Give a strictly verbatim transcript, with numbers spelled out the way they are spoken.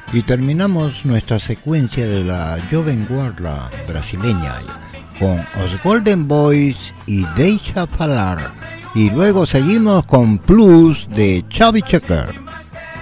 Y terminamos nuestra secuencia de la Jovem Guarda brasileña con Os Golden Boys y Deixa Falar. Y luego seguimos con Plus de Chubby Checker.